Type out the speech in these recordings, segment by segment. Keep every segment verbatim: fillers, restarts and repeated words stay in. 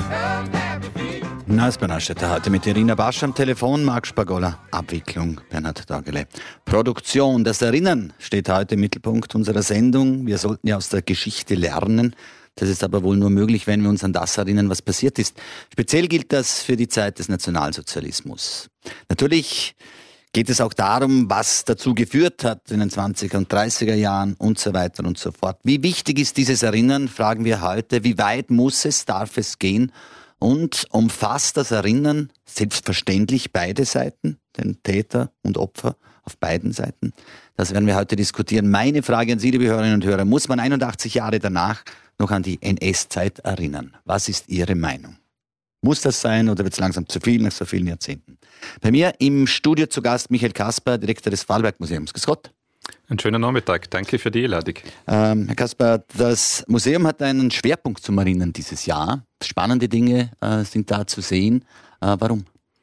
Neues Bernhardstädter heute mit Irina Basch am Telefon, Marc Spagola, Abwicklung, Bernhard Dagele. Produktion, das Erinnern steht heute im Mittelpunkt unserer Sendung. Wir sollten ja aus der Geschichte lernen. Das ist aber wohl nur möglich, wenn wir uns an das erinnern, was passiert ist. Speziell gilt das für die Zeit des Nationalsozialismus. Natürlich geht es auch darum, was dazu geführt hat in den zwanziger und dreißiger Jahren und so weiter und so fort. Wie wichtig ist dieses Erinnern, fragen wir heute. Wie weit muss es, darf es gehen? Und umfasst das Erinnern selbstverständlich beide Seiten, den Täter und Opfer auf beiden Seiten? Das werden wir heute diskutieren. Meine Frage an Sie, liebe Hörerinnen und Hörer, muss man einundachtzig Jahre danach noch an die N S-Zeit erinnern? Was ist Ihre Meinung? Muss das sein oder wird es langsam zu viel nach so vielen Jahrzehnten? Bei mir im Studio zu Gast Michael Kasper, Direktor des Vorarlberg-Museums. Grüß Gott. Einen schönen Nachmittag. Danke für die Einladung. Ähm, Herr Kasper, das Museum hat einen Schwerpunkt zum Erinnern dieses Jahr. Spannende Dinge äh, sind da zu sehen. Äh, warum?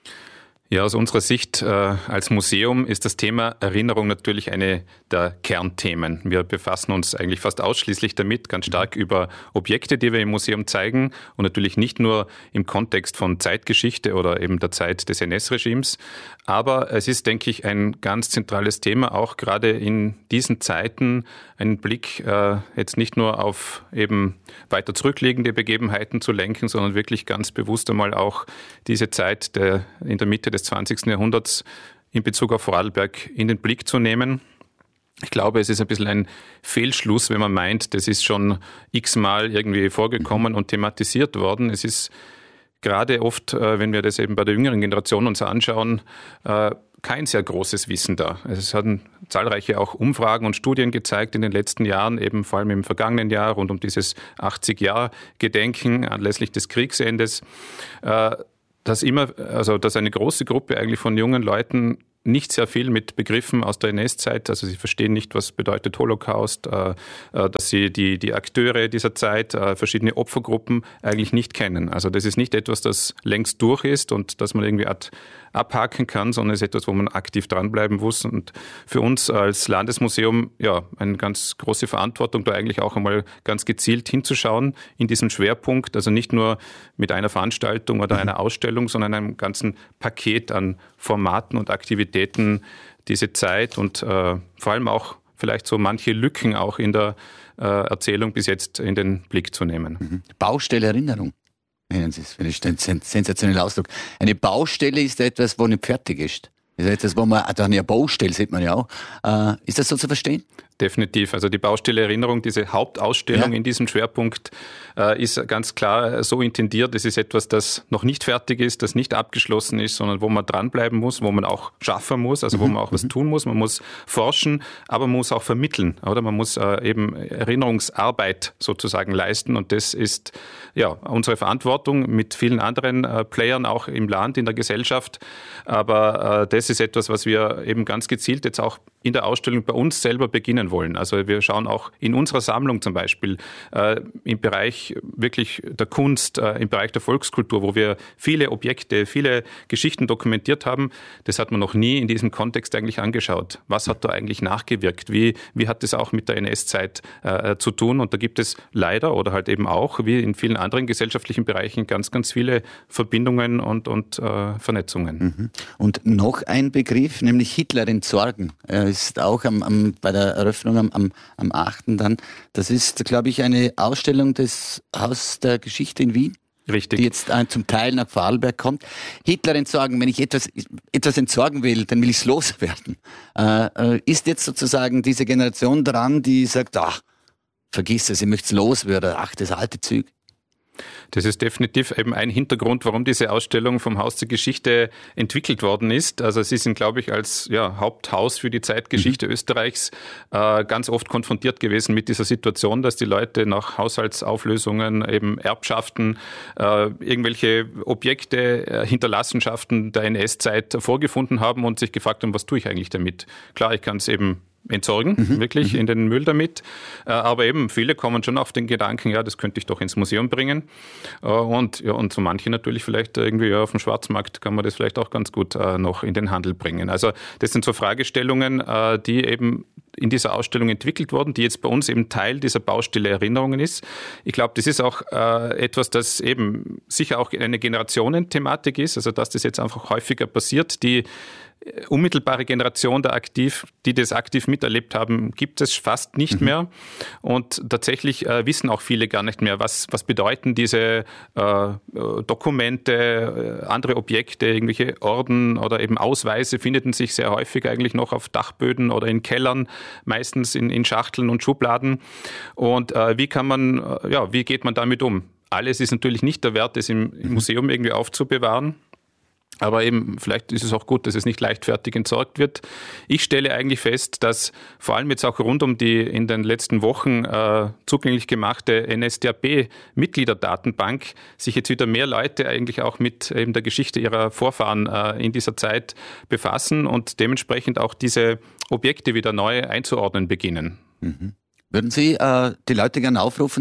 Ja, aus unserer Sicht äh, als Museum ist das Thema Erinnerung natürlich eine der Kernthemen. Wir befassen uns eigentlich fast ausschließlich damit, ganz stark über Objekte, die wir im Museum zeigen und natürlich nicht nur im Kontext von Zeitgeschichte oder eben der Zeit des N S-Regimes. Aber es ist, denke ich, ein ganz zentrales Thema, auch gerade in diesen Zeiten einen Blick äh, jetzt nicht nur auf eben weiter zurückliegende Begebenheiten zu lenken, sondern wirklich ganz bewusst einmal auch diese Zeit der, in der Mitte des zwanzigsten Jahrhunderts in Bezug auf Vorarlberg in den Blick zu nehmen. Ich glaube, es ist ein bisschen ein Fehlschluss, wenn man meint, das ist schon x-mal irgendwie vorgekommen und thematisiert worden. Es ist gerade oft, wenn wir das eben bei der jüngeren Generation uns anschauen, kein sehr großes Wissen da. Es hatten zahlreiche auch Umfragen und Studien gezeigt in den letzten Jahren, eben vor allem im vergangenen Jahr rund um dieses achtzig-Jahr-Gedenken anlässlich des Kriegsendes, dass immer, also dass eine große Gruppe eigentlich von jungen Leuten nicht sehr viel mit Begriffen aus der N S-Zeit, also sie verstehen nicht, was bedeutet Holocaust, äh, dass sie die, die Akteure dieser Zeit, äh, verschiedene Opfergruppen eigentlich nicht kennen. Also das ist nicht etwas, das längst durch ist und das man irgendwie ad, abhaken kann, sondern es ist etwas, wo man aktiv dranbleiben muss. Und für uns als Landesmuseum ja eine ganz große Verantwortung, da eigentlich auch einmal ganz gezielt hinzuschauen in diesem Schwerpunkt, also nicht nur mit einer Veranstaltung oder einer Ausstellung, sondern einem ganzen Paket an Formaten und Aktivitäten diese Zeit und äh, vor allem auch vielleicht so manche Lücken auch in der äh, Erzählung bis jetzt in den Blick zu nehmen. Mhm. Baustelle Erinnerung. Nennen Sie es, finde ich einen sensationellen Ausdruck. Eine Baustelle ist etwas, wo nicht fertig ist. Das ist etwas, wo man, also eine Baustelle sieht man ja auch. Äh, ist das so zu verstehen? Definitiv. Also die Baustelle Erinnerung, diese Hauptausstellung ja. in diesem Schwerpunkt äh, ist ganz klar so intendiert. Es ist etwas, das noch nicht fertig ist, das nicht abgeschlossen ist, sondern wo man dranbleiben muss, wo man auch schaffen muss, also mhm. wo man auch was tun muss. Man muss forschen, aber man muss auch vermitteln, oder? Man muss äh, eben Erinnerungsarbeit sozusagen leisten und das ist ja unsere Verantwortung mit vielen anderen äh, Playern auch im Land, in der Gesellschaft. Aber äh, das ist etwas, was wir eben ganz gezielt jetzt auch in der Ausstellung bei uns selber beginnen wollen. Also wir schauen auch in unserer Sammlung zum Beispiel äh, im Bereich wirklich der Kunst, äh, im Bereich der Volkskultur, wo wir viele Objekte, viele Geschichten dokumentiert haben. Das hat man noch nie in diesem Kontext eigentlich angeschaut. Was hat da eigentlich nachgewirkt? Wie, wie hat das auch mit der N S-Zeit äh, zu tun? Und da gibt es leider oder halt eben auch, wie in vielen anderen gesellschaftlichen Bereichen, ganz, ganz viele Verbindungen und, und äh, Vernetzungen. Mhm. Und noch ein Begriff, nämlich Hitler entsorgen. Er ist auch am, am, bei der Eröffnung am, am, am achten dann. Das ist, glaube ich, eine Ausstellung des Haus der Geschichte in Wien. Richtig. Die jetzt äh, zum Teil nach Vorarlberg kommt. Hitler entsorgen, wenn ich etwas, etwas entsorgen will, dann will ich es loswerden. Äh, äh, ist jetzt sozusagen diese Generation dran, die sagt, ach, vergiss es, ich möchte es loswerden, ach, das alte Zeug. Das ist definitiv eben ein Hintergrund, warum diese Ausstellung vom Haus der Geschichte entwickelt worden ist. Also Sie sind, glaube ich, als ja, Haupthaus für die Zeitgeschichte mhm. Österreichs äh, ganz oft konfrontiert gewesen mit dieser Situation, dass die Leute nach Haushaltsauflösungen, eben Erbschaften, äh, irgendwelche Objekte, äh, Hinterlassenschaften der N S-Zeit vorgefunden haben und sich gefragt haben, was tue ich eigentlich damit? Klar, ich kann es eben entsorgen, mhm. wirklich mhm. in den Müll damit. Aber eben viele kommen schon auf den Gedanken, ja, das könnte ich doch ins Museum bringen. Und, ja, und so manche natürlich vielleicht irgendwie ja, auf dem Schwarzmarkt kann man das vielleicht auch ganz gut äh, noch in den Handel bringen. Also das sind so Fragestellungen, äh, die eben in dieser Ausstellung entwickelt worden, die jetzt bei uns eben Teil dieser Baustelle Erinnerungen ist. Ich glaube, das ist auch äh, etwas, das eben sicher auch eine Generationenthematik ist, also dass das jetzt einfach häufiger passiert. Die unmittelbare Generation, der aktiv, die das aktiv miterlebt haben, gibt es fast nicht mhm. mehr. Und tatsächlich äh, wissen auch viele gar nicht mehr, was, was bedeuten diese äh, Dokumente, äh, andere Objekte, irgendwelche Orden oder eben Ausweise finden sich sehr häufig eigentlich noch auf Dachböden oder in Kellern, meistens in, in Schachteln und Schubladen. Und äh, wie kann man, äh, ja, wie geht man damit um? Alles ist natürlich nicht der Wert, das im, im Museum irgendwie aufzubewahren. Aber eben, vielleicht ist es auch gut, dass es nicht leichtfertig entsorgt wird. Ich stelle eigentlich fest, dass vor allem jetzt auch rund um die in den letzten Wochen äh, zugänglich gemachte N S D A P-Mitgliederdatenbank sich jetzt wieder mehr Leute eigentlich auch mit eben der Geschichte ihrer Vorfahren äh, in dieser Zeit befassen und dementsprechend auch diese Objekte wieder neu einzuordnen beginnen. Mhm. Würden Sie äh, die Leute gerne aufrufen,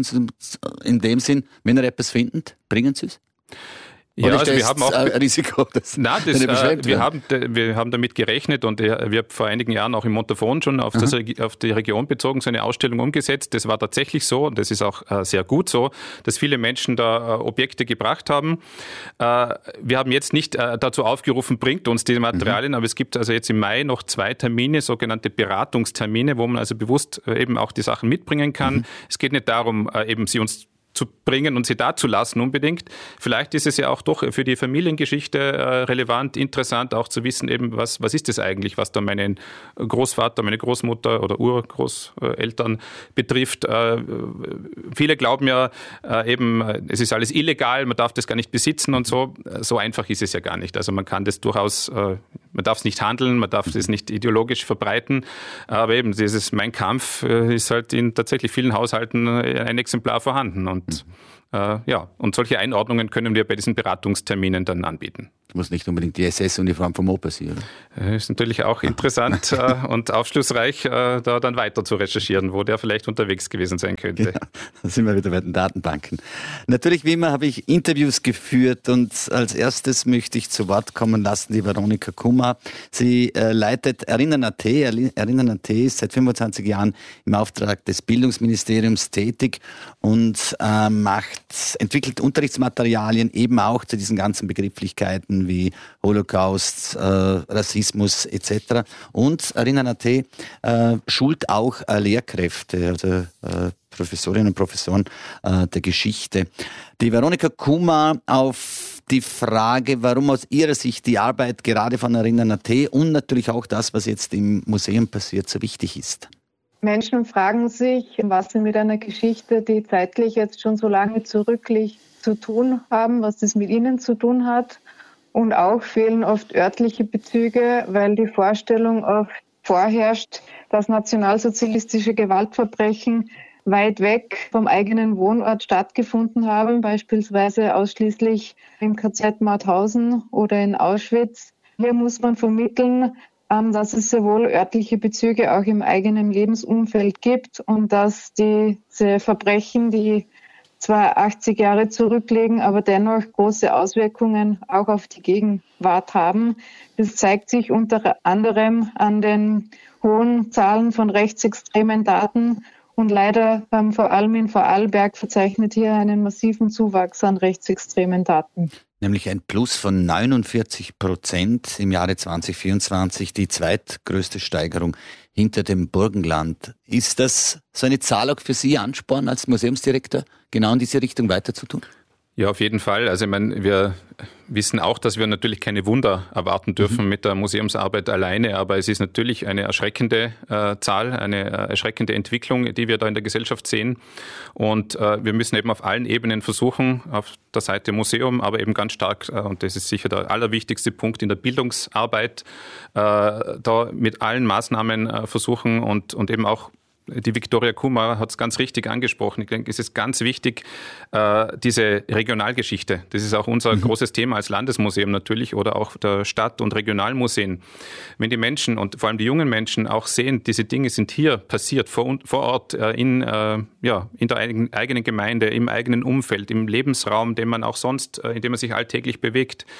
in dem Sinn, wenn ihr etwas findet, bringen Sie es? Ja, also wir haben auch ein Risiko. Das nein, das, äh, wir, haben, wir haben damit gerechnet und wir haben vor einigen Jahren auch in Montafon schon auf, das, auf die Region bezogen so eine Ausstellung umgesetzt. Das war tatsächlich so und das ist auch äh, sehr gut so, dass viele Menschen da äh, Objekte gebracht haben. Äh, wir haben jetzt nicht äh, dazu aufgerufen, bringt uns diese Materialien, mhm. aber es gibt also jetzt im Mai noch zwei Termine, sogenannte Beratungstermine, wo man also bewusst äh, eben auch die Sachen mitbringen kann. Mhm. Es geht nicht darum, äh, eben sie uns zu bringen und sie da zu lassen unbedingt. Vielleicht ist es ja auch doch für die Familiengeschichte äh, relevant, interessant auch zu wissen, eben was, was ist das eigentlich, was da meinen Großvater, meine Großmutter oder Urgroßeltern betrifft. Äh, viele glauben ja äh, eben, es ist alles illegal, man darf das gar nicht besitzen und so. So einfach ist es ja gar nicht. Also man kann das durchaus, äh, man darf es nicht handeln, man darf es nicht ideologisch verbreiten, aber eben dieses Mein Kampf äh, ist halt in tatsächlich vielen Haushalten ein Exemplar vorhanden und Und, äh, ja, und solche Einordnungen können wir bei diesen Beratungsterminen dann anbieten. Das muss nicht unbedingt die S S-Uniform vom Opa sein, oder? Das ist natürlich auch interessant äh, und aufschlussreich, äh, da dann weiter zu recherchieren, wo der vielleicht unterwegs gewesen sein könnte. Ja, da sind wir wieder bei den Datenbanken. Natürlich, wie immer, habe ich Interviews geführt und als erstes möchte ich zu Wort kommen lassen die Veronika Kumar. Sie äh, leitet Erinnern Punkt at. Erinnern Punkt at ist seit fünfundzwanzig Jahren im Auftrag des Bildungsministeriums tätig und äh, macht, entwickelt Unterrichtsmaterialien eben auch zu diesen ganzen Begrifflichkeiten wie Holocaust, äh, Rassismus et cetera. Und Erinnern Punkt at äh, schult auch äh, Lehrkräfte, also äh, Professorinnen und Professoren äh, der Geschichte. Die Veronika Kumar auf die Frage, warum aus ihrer Sicht die Arbeit gerade von Erinnern Punkt at und natürlich auch das, was jetzt im Museum passiert, so wichtig ist. Menschen fragen sich, was sie mit einer Geschichte, die zeitlich jetzt schon so lange zurückliegt, zu tun haben, was das mit ihnen zu tun hat. Und auch fehlen oft örtliche Bezüge, weil die Vorstellung oft vorherrscht, dass nationalsozialistische Gewaltverbrechen weit weg vom eigenen Wohnort stattgefunden haben, beispielsweise ausschließlich im K Z Mauthausen oder in Auschwitz. Hier muss man vermitteln, dass es sehr wohl örtliche Bezüge auch im eigenen Lebensumfeld gibt und dass diese Verbrechen, die zwar achtzig Jahre zurücklegen, aber dennoch große Auswirkungen auch auf die Gegenwart haben. Das zeigt sich unter anderem an den hohen Zahlen von rechtsextremen Daten und leider ähm, vor allem in Vorarlberg verzeichnet hier einen massiven Zuwachs an rechtsextremen Daten. Nämlich ein Plus von neunundvierzig Prozent im Jahre zwanzig vierundzwanzig, die zweitgrößte Steigerung hinter dem Burgenland. Ist das so eine Zahl auch für Sie Ansporn als Museumsdirektor, genau in diese Richtung weiterzutun? Ja, auf jeden Fall. Also ich meine, wir wissen auch, dass wir natürlich keine Wunder erwarten dürfen mhm. mit der Museumsarbeit alleine, aber es ist natürlich eine erschreckende äh, Zahl, eine äh, erschreckende Entwicklung, die wir da in der Gesellschaft sehen. Und äh, wir müssen eben auf allen Ebenen versuchen, auf der Seite Museum, aber eben ganz stark, äh, und das ist sicher der allerwichtigste Punkt in der Bildungsarbeit, äh, da mit allen Maßnahmen äh, versuchen und, und eben auch die Viktoria Kumar hat es ganz richtig angesprochen. Ich denke, es ist ganz wichtig, äh, diese Regionalgeschichte. Das ist auch unser mhm. großes Thema als Landesmuseum natürlich oder auch der Stadt- und Regionalmuseen. Wenn die Menschen und vor allem die jungen Menschen auch sehen, diese Dinge sind hier passiert, vor, vor Ort, äh, in, äh, ja, in der eigenen, eigenen Gemeinde, im eigenen Umfeld, im Lebensraum, den man auch sonst, äh, in dem man sich alltäglich bewegt,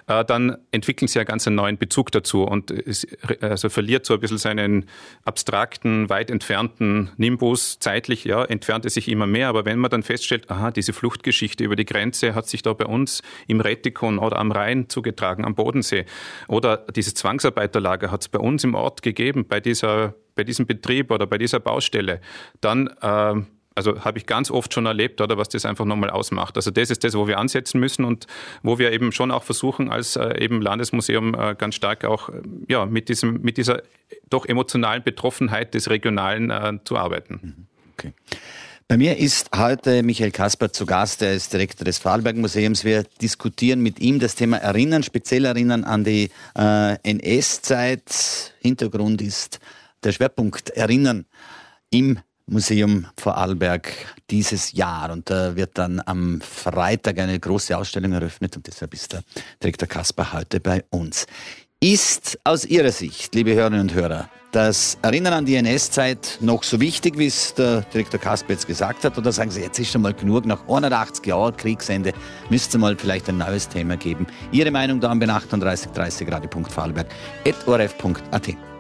äh, dann entwickeln sie ja ganz einen neuen Bezug dazu und es also verliert so ein bisschen seinen abstrakten, weit entfernten Nimbus. Zeitlich, ja, entfernt es sich immer mehr, aber wenn man dann feststellt, aha, diese Fluchtgeschichte über die Grenze hat sich da bei uns im Rettikon oder am Rhein zugetragen, am Bodensee, oder dieses Zwangsarbeiterlager hat es bei uns im Ort gegeben, bei dieser, bei diesem Betrieb oder bei dieser Baustelle, dann äh, also habe ich ganz oft schon erlebt, oder was das einfach nochmal ausmacht. Also das ist das, wo wir ansetzen müssen und wo wir eben schon auch versuchen, als äh, eben Landesmuseum äh, ganz stark auch äh, ja, mit diesem, mit dieser doch emotionalen Betroffenheit des Regionalen äh, zu arbeiten. Okay. Bei mir ist heute Michael Kaspert zu Gast, er ist Direktor des Vorarlberg-Museums. Wir diskutieren mit ihm das Thema Erinnern, speziell Erinnern an die äh, N S-Zeit. Hintergrund ist der Schwerpunkt Erinnern im Museum Vorarlberg dieses Jahr. Und da wird dann am Freitag eine große Ausstellung eröffnet und deshalb ist der Direktor Kasper heute bei uns. Ist aus Ihrer Sicht, liebe Hörerinnen und Hörer, das Erinnern an die N S-Zeit noch so wichtig, wie es der Direktor Kasper jetzt gesagt hat? Oder sagen Sie, jetzt ist schon mal genug, nach einundachtzig Jahren Kriegsende müsste es mal vielleicht ein neues Thema geben? Ihre Meinung da am B achtunddreißig dreißig radio punkt vorarlberg at o r f punkt a t.